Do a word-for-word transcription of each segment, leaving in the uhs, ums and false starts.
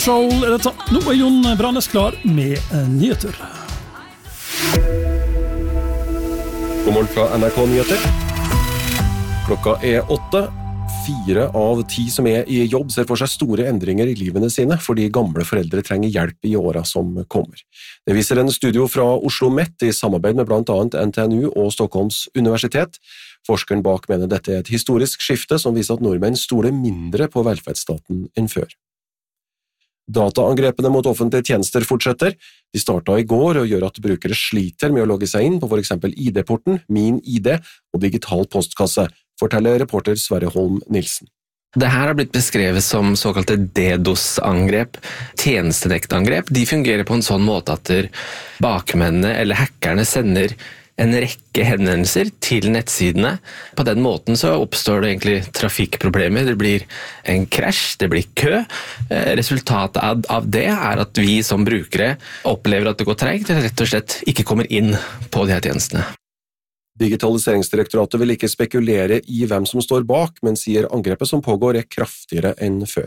Show er dette. Nå er Jon Brannes klar med nyheter. God morgen fra N R K Nyheter. Klokka er åtte. Fire av ti som er i jobb ser for seg store endringer i livene sine, fordi gamle foreldre trenger hjelp i årene som kommer. Det viser en studio fra Oslo Met i samarbeid med blant annet N T N U og Stockholms universitet. Forskeren bak mener dette er et historisk skifte som viser at nordmenn stoler mindre på velferdsstaten enn før. Dataangrepene mot offentlige tjenester fortsetter. De startet i går og gjør at brukere sliter med å logge seg inn på for eksempel I D-porten, Min I D og digital postkasse, forteller reporter Sverre Holm Nilsen. Det her har blitt beskrevet som såkalte DDoS-angrep, tjenestedektangrep. De fungerer på en sånn måte at bakmennene eller hackerne sender en rekke henvendelser til nettsidene. På den måten så oppstår det egentlig trafikkproblemer. Det blir en krasj, det blir kø. Resultatet av det er at vi som brukere opplever at det går tregt, eller rett og slett ikke kommer inn på de her tjenestene. Digitaliseringsdirektoratet vil ikke spekulere i hvem som står bak, men sier angrepet som pågår er kraftigere enn før.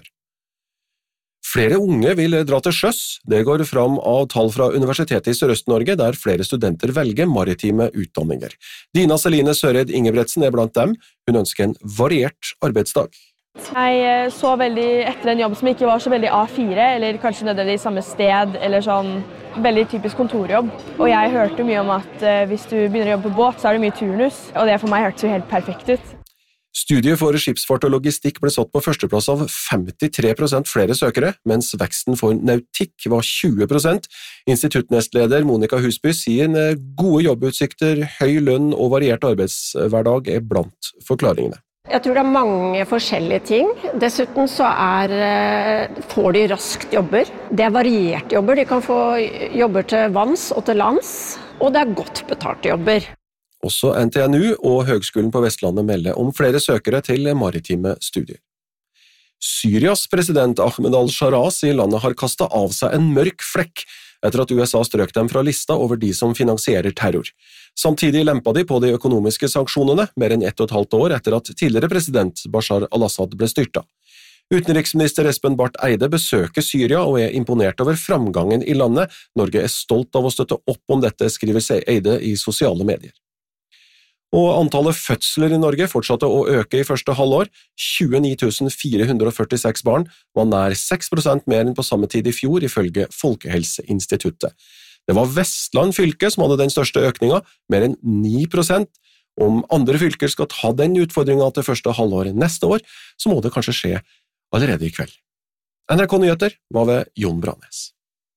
Flere unge vil dra til sjøs. Det går fram av tall fra Universitetet i Sørøst-Norge, der flere studenter velger maritime utdanninger. Dina Celine Søred Ingebretsen er blant dem. Hun ønsker en variert arbeidsdag. Jeg så veldig etter en jobb som ikke var så veldig A fire, eller kanskje nødvendigvis samme sted, eller sånn veldig typisk kontorjobb. Og jeg hørte mye om at hvis du begynner å jobbe på båt, så er det mye turnus, og det for meg hørtes jo helt perfekt ut. Studiet for skipsfart og logistikk ble satt på førsteplass av femtitre prosent flere søkere, mens veksten for nautikk var tjue prosent. Instituttnestleder Monica Husby sier gode jobbutsikter, høy lønn og variert arbeidshverdag er blant forklaringene. Jeg tror det er mange forskjellige ting. Dessuten så er, får de raskt jobber. Det er varierte jobber. De kan få jobber til vanns og til lands, og det er godt betalte jobber. Også N T N U og Høgskolen på Vestlandet melder om flere søkere til maritime studier. Syrias president Ahmed al-Sharaz i landet har kastet av seg en mørk flekk etter at U S A strøk dem fra lista over de som finansierer terror. Samtidig lempa de på de økonomiske sanksjonene mer enn ett og et halvt år etter at tidligere president Bashar al-Assad ble styrta. Utenriksminister Espen Barth Eide besøker Syria og er imponert over framgangen i landet. Norge er stolt av å støtte opp om dette, skriver Eide i sosiale medier. Og antallet fødsler i Norge fortsatte å øke i første halvår. tjueni tusen fire hundre førtiseks barn var nær seks prosent mer enn på samme tid i fjor, ifølge Folkehelseinstituttet. Det var Vestland fylke som hadde den største økninga, mer enn ni prosent. Om andre fylker skal ta den utfordringen til første halvår neste år, så må det kanskje skje allerede i kveld. N R K Nyheter var ved Jon Brannes.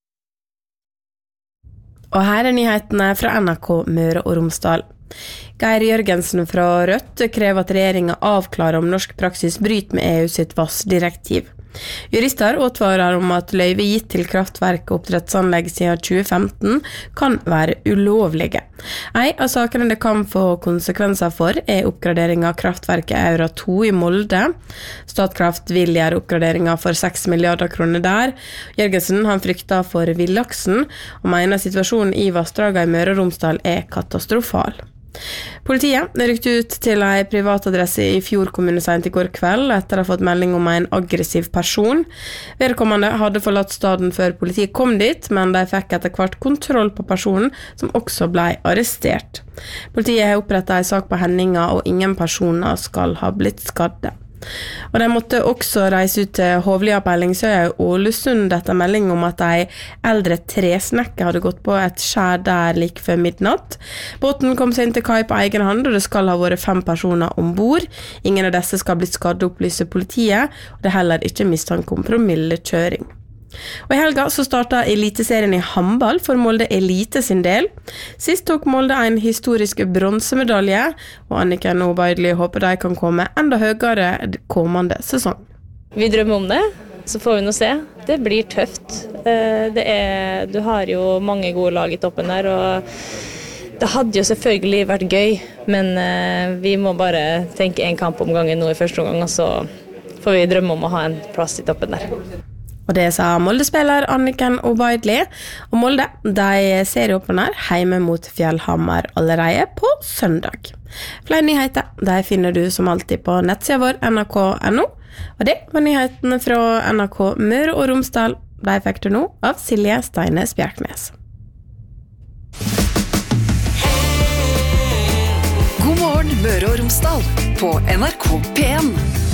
Og her er nyhetene fra N R K Møre og Romsdal. Geir Jørgensen fra Rødt krever at regjeringen avklarer om norsk praksis bryter med E U sitt vassdirektiv. Jurister advarer om at løyve gitt til kraftverk og oppdrettsanlegg siden tjue femten kan være ulovlige. En av sakene det kan få konsekvenser for er oppgradering av kraftverket Aura to i Molde. Statkraft vil gjøre oppgraderinger for seks milliarder kroner der. Jørgensen han frykter for villaksen og mener situasjonen i vassdraget i Møre og Romsdal er katastrofal. Politiet rykte ut til en privatadresse i Fjord kommune sent i går kveld etter å ha fått melding om en aggressiv person. Vedkommende hadde forlatt staden før politiet kom dit, men de fikk etter hvert kontroll på personen, som også ble arrestert. Politiet har opprettet en sak på hendinger, og ingen personer skal ha blitt skadde. Og de måtte også reise ut til Hovlia på Ellingsøya i Ålesund etter melding om at en eldre tresnekke hadde gått på et skjær der like før midnatt. Båten kom seg inn til kai på egen hand, og det skal ha vært fem personer ombord. Ingen av disse skal ha blitt skadd, opplyser politiet, og det er heller ikke mistanke om promillekjøring. Og i helga så startet eliteserien i håndball for Molde Elite sin del. Sist tok Molde en historisk bronsemedalje, og Anniken Obaidli håper de kan komme enda høyere kommende sesong. Vi drømmer om det, så får vi nå se. Det blir tøft. Det er, du har jo mange gode lag i toppen der, og det hadde jo selvfølgelig vært gøy, men vi må bare tenke en kamp om gangen nå i første omgang, og så får vi drømme om å ha en plass i toppen der. Og det sa Molde-spiller Anniken Obaidli, og Molde de serieåpner hjemme mot Fjellhammer allerede på søndag. Flere nyheter de finner du som alltid på nettsiden vår N R K punktum no, og det var nyhetene fra N R K Møre og Romsdal. De fikk du nå av Silje Steines Bjerknes. God morgen, Møre og Romsdal på N R K P en.